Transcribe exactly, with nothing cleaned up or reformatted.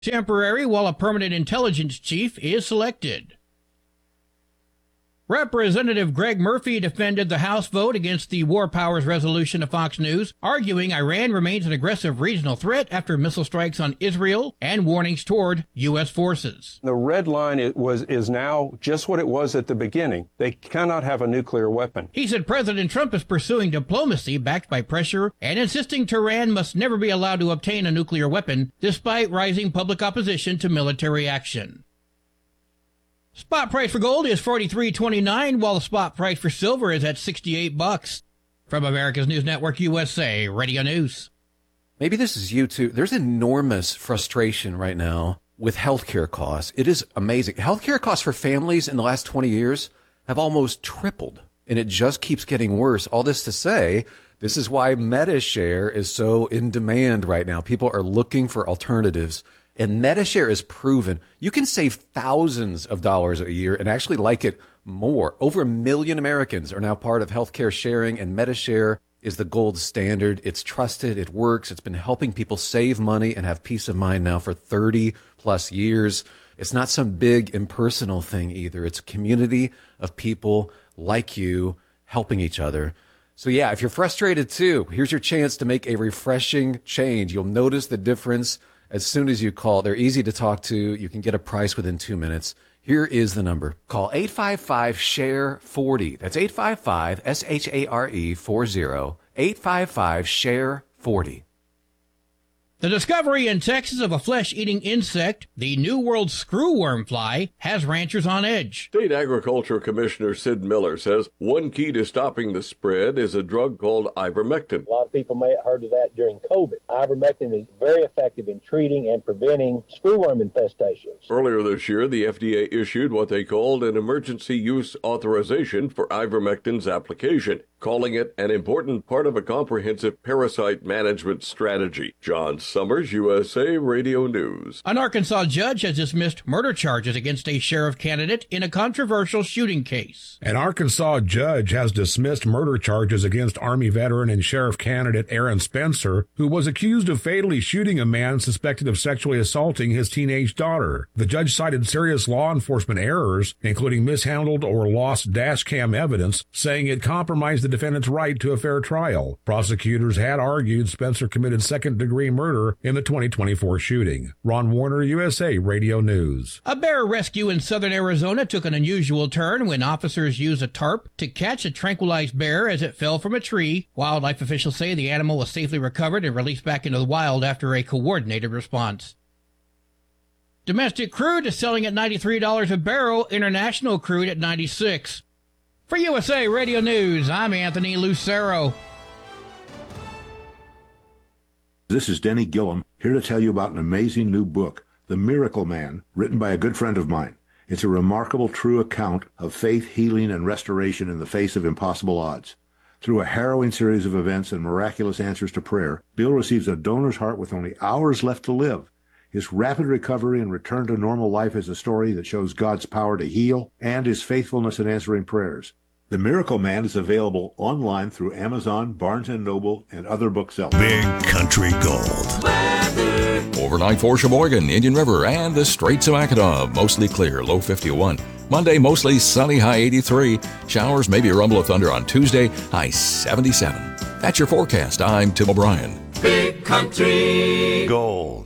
Temporary while a permanent intelligence chief is selected. Representative Greg Murphy defended the House vote against the War Powers Resolution to Fox News, arguing Iran remains an aggressive regional threat after missile strikes on Israel and warnings toward U S forces. The red line it was, is now just what it was at the beginning. They cannot have a nuclear weapon. He said President Trump is pursuing diplomacy backed by pressure and insisting Tehran must never be allowed to obtain a nuclear weapon, despite rising public opposition to military action. Spot price for gold is forty-three twenty-nine, while the spot price for silver is at sixty-eight bucks. From America's News Network U S A Radio News. Maybe this is you too. There's enormous frustration right now with healthcare costs. It is amazing. Healthcare costs for families in the last twenty years have almost tripled, and it just keeps getting worse. All this to say, this is why Medi-Share is so in demand right now. People are looking for alternatives. And Medi-Share is proven you can save thousands of dollars a year and actually like it more. Over a million Americans are now part of healthcare sharing, and Medi-Share is the gold standard. It's trusted. It works. It's been helping people save money and have peace of mind now for thirty plus years. It's not some big impersonal thing either. It's a community of people like you helping each other. So yeah, if you're frustrated too, here's your chance to make a refreshing change. You'll notice the difference as soon as you call. They're easy to talk to. You can get a price within two minutes. Here is the number. Call eight five five, S H A R E, forty. That's eight five five, S H A R E, forty. eight five five, S H A R E, forty. The discovery in Texas of a flesh-eating insect, the New World screwworm fly, has ranchers on edge. State Agriculture Commissioner Sid Miller says one key to stopping the spread is a drug called ivermectin. A lot of people may have heard of that during COVID. Ivermectin is very effective in treating and preventing screwworm infestations. Earlier this year, the F D A issued what they called an emergency use authorization for ivermectin's application, calling it an important part of a comprehensive parasite management strategy. John Summers, U S A Radio News. An Arkansas judge has dismissed murder charges against a sheriff candidate in a controversial shooting case. An Arkansas judge has dismissed murder charges against Army veteran and sheriff candidate Aaron Spencer, who was accused of fatally shooting a man suspected of sexually assaulting his teenage daughter. The judge cited serious law enforcement errors, including mishandled or lost dash cam evidence, saying it compromised the defendant's right to a fair trial. Prosecutors had argued Spencer committed second-degree murder in the twenty twenty-four shooting. Ron Warner, U S A Radio News. A bear rescue in southern Arizona took an unusual turn when officers used a tarp to catch a tranquilized bear as it fell from a tree. Wildlife officials say the animal was safely recovered and released back into the wild after a coordinated response. Domestic crude is selling at ninety-three dollars a barrel, international crude at ninety-six dollars. For U S A Radio News, I'm Anthony Lucero. This is Denny Gillum, here to tell you about an amazing new book, The Miracle Man, written by a good friend of mine. It's a remarkable, true account of faith, healing, and restoration in the face of impossible odds. Through a harrowing series of events and miraculous answers to prayer, Bill receives a donor's heart with only hours left to live. His rapid recovery and return to normal life is a story that shows God's power to heal and his faithfulness in answering prayers. The Miracle Man is available online through Amazon, Barnes and Noble, and other booksellers. Big Country Gold. Weather. Overnight for Sheboygan, Indian River, and the Straits of Mackinac. Mostly clear, low fifty-one. Monday, mostly sunny, high eighty-three. Showers, maybe a rumble of thunder on Tuesday, high seventy-seven. That's your forecast. I'm Tim O'Brien. Big Country Gold.